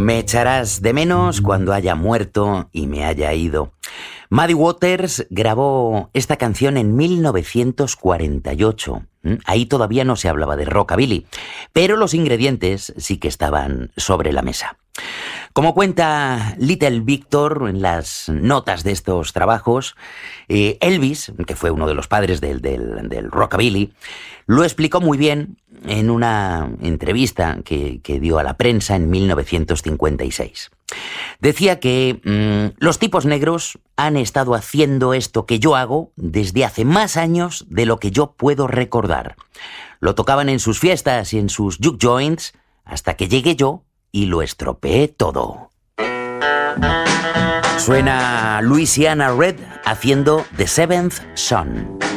Me echarás de menos cuando haya muerto y me haya ido. Muddy Waters grabó esta canción en 1948. Ahí todavía no se hablaba de rockabilly, pero los ingredientes sí que estaban sobre la mesa. Como cuenta Little Victor en las notas de estos trabajos, Elvis, que fue uno de los padres del rockabilly, lo explicó muy bien en una entrevista que dio a la prensa en 1956. Decía que los tipos negros han estado haciendo esto que yo hago desde hace más años de lo que yo puedo recordar. Lo tocaban en sus fiestas y en sus juke joints hasta que llegué yo y lo estropeé todo. Suena Louisiana Red haciendo The Seventh Son.